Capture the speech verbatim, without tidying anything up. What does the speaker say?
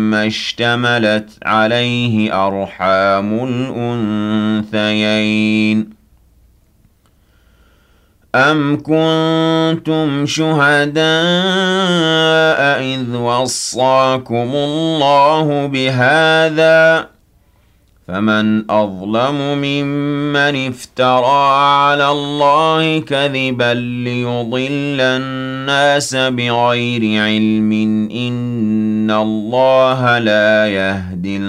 ما اشتملت عليه أرحام الأنثيين أَمْ كُنتُمْ شُهَدَاءَ إِذْ وَصَّاكُمُ اللَّهُ بِهَٰذَا ۚ فَمَنْ أَظْلَمُ مِمَّنِ افْتَرَىٰ عَلَى اللَّهِ كَذِبًا لِّيُضِلَّ النَّاسَ بِغَيْرِ عِلْمٍ ۗ إِنَّ اللَّهَ لَا يَهْدِي